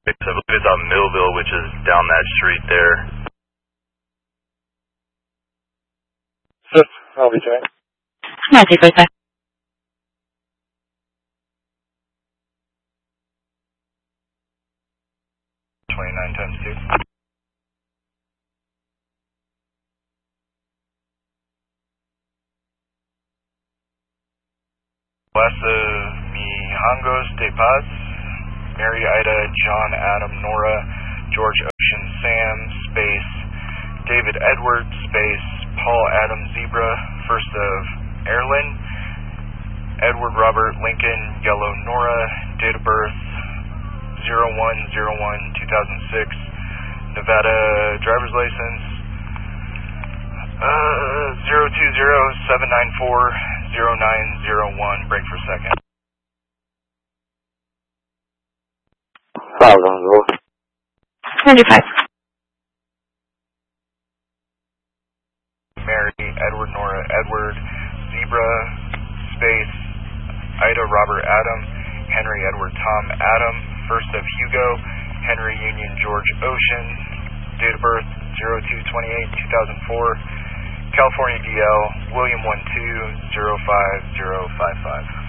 I believe it's on Millville, which is down that street there. I'll be trying. Nancy, please, sir. Plaza Mijangos de Paz, Mary Ida, John Adam, Nora, George Ocean, Sam, space, David Edward, space, Paul Adam, Zebra, first of Erlin, Edward Robert Lincoln, Yellow Nora, date of birth 01/01/2006, Nevada driver's license 020-794-0901, break for a second. 95. Mary, Edward, Nora, Edward, Zebra, space, Ida, Robert, Adam, Henry, Edward, Tom, Adam, first of Hugo, Henry, Union, George, Ocean, date of birth 02/28/2004, California DL, William 1205055.